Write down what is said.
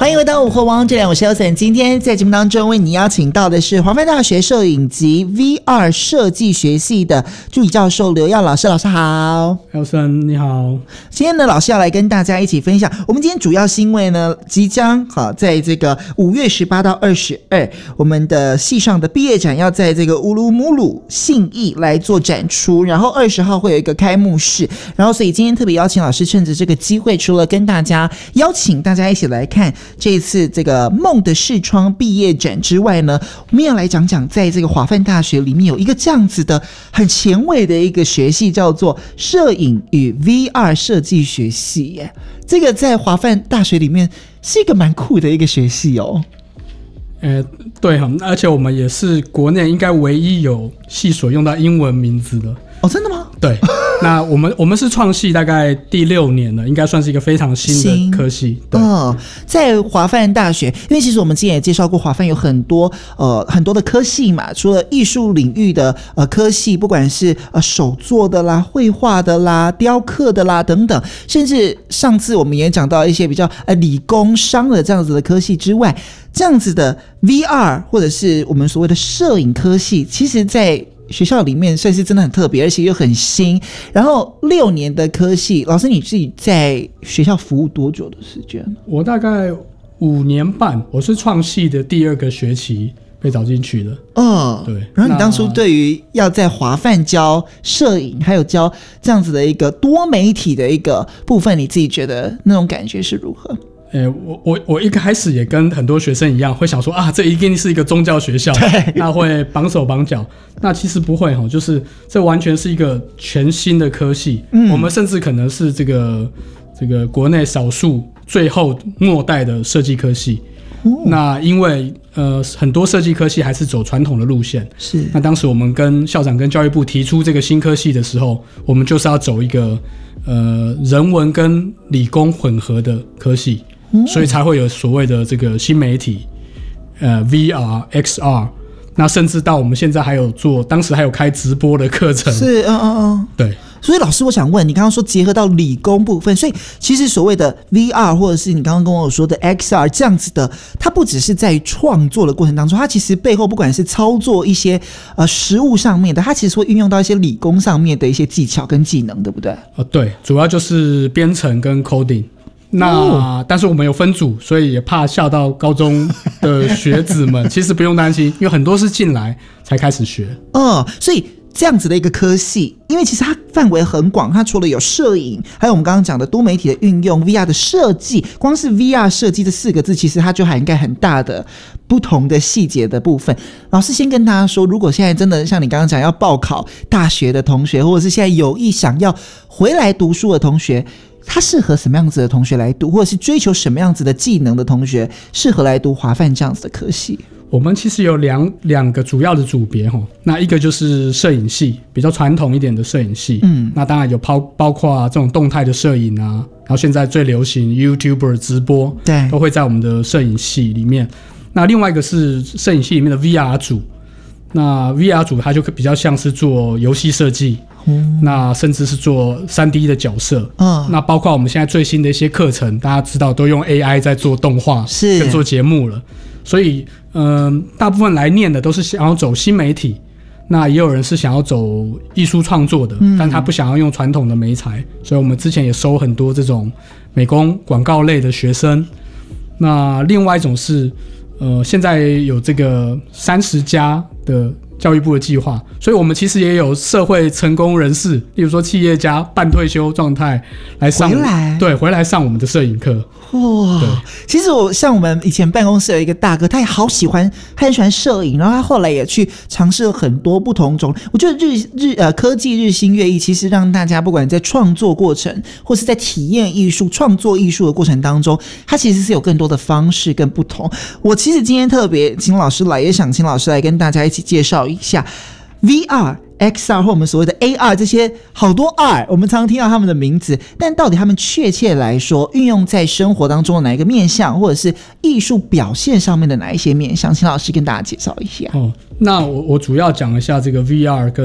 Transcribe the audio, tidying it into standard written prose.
欢迎回到午后王这里，我是 Elson。今天在节目当中为你邀请到的是华梵大学摄影及 VR 设计学系的助理教授刘耀老师。老师好。 Elson 你好。 今天呢，老师要来跟大家一起分享，我们今天主要是因为呢即将在这个5月18到22，我们的系上的毕业展要在这个乌鲁木鲁信义来做展出，然后20号会有一个开幕式，然后所以今天特别邀请老师趁着这个机会，除了跟大家邀请大家一起来看这一次这个梦的视窗毕业展之外呢，我们要来讲讲在这个华梵大学里面有一个这样子的很前卫的一个学系，叫做摄影与 VR 设计学系耶。这个在华梵大学里面是一个蛮酷的一个学系哦。 对，而且我们也是国内应该唯一有系所用到英文名字的。 哦，真的吗？ 对，那我们是创系大概第6年了，应该算是一个非常新的科系。对， 在华梵大学，因为其实我们之前也介绍过，华梵有很多的科系嘛，除了艺术领域的科系，不管是手作的啦、绘画的啦、雕刻的啦等等，甚至上次我们也讲到一些比较理工商的这样子的科系之外，这样子的 VR 或者是我们所谓的摄影科系，其实在学校里面算是真的很特别，而且又很新。然后6年的科系，老师你自己在学校服务多久的时间？ 我大概5年半，我是创系的第2个学期被找进去的。对。 然后你当初对于要在华梵教摄影，还有教这样子的一个多媒体的一个部分，你自己觉得那种感觉是如何？ 我一开始也跟很多学生一样，会想说这一定是一个宗教学校，那会绑手绑脚。那其实不会，就是这完全是一个全新的科系。我们甚至可能是这个国内少数最后末代的设计科系。那因为很多设计科系还是走传统的路线，是。那当时我们跟校长跟教育部提出这个新科系的时候，我们就是要走一个人文跟理工混合的科系。所以才会有所谓的这个新媒体VR XR， 那甚至到我们现在还有做，当时还有开直播的课程。是对。 所以老师我想问你，刚刚说结合到理工部分，所以其实所谓的 VR 或者是你刚刚跟我说的 XR 这样子的，它不只是在于创作的过程当中，它其实背后不管是操作一些实物上面的，它其实会运用到一些理工上面的一些技巧跟技能，对不对？ 对，主要就是编程跟 coding。但是我们有分组，所以也怕吓到高中的学子们。其实不用担心，因为很多是进来才开始学。 所以这样子的一个科系，因为其实它范围很广，它除了有摄影，还有我们刚刚讲的多媒体的运用 VR 的设计，光是 VR 设计这4个字，其实它就涵盖很大的不同的细节的部分。老师先跟大家说，如果现在真的像你刚刚讲要报考大学的同学，或者是现在有意想要回来读书的同学，他适合什么样子的同学来读，或者是追求什么样子的技能的同学适合来读华梵这样子的科系？ 我们其实有两个主要的组别，那一个就是摄影系，比较传统一点的摄影系。那当然有包括这种动态的摄影啊，然后现在最流行 YouTuber 直播，对，都会在我们的摄影系里面。那另外一个是摄影系里面的 VR 组，那 VR 组它就比较像是做游戏设计。那甚至是做 3D 的角色。那包括我们现在最新的一些课程，大家知道都用 AI 在做动画跟做节目了，所以大部分来念的都是想要走新媒体，那也有人是想要走艺术创作的，但他不想要用传统的媒材，所以我们之前也收很多这种美工广告类的学生。那另外一种是现在有这个30+的教育部的计划，所以我们其实也有社会成功人士，例如说企业家半退休状态来上回来上我们的摄影课。其实像我们以前办公室有一个大哥，他也好喜欢，他很喜欢摄影，然后他后来也去尝试了很多不同种。我觉得科技日新月异，其实让大家不管在创作过程，或是在体验艺术、创作艺术的过程当中，它其实是有更多的方式跟不同。我其实今天特别请老师来，也想请老师来跟大家一起介绍一下 VR、XR 或我们所谓的 AR 这些好多 R， 我们常常听到他们的名字，但到底他们确切来说运用在生活当中的哪一个面向，或者是艺术表现上面的哪一些面向，请老师跟大家介绍一下。那我主要讲一下这个 VR 跟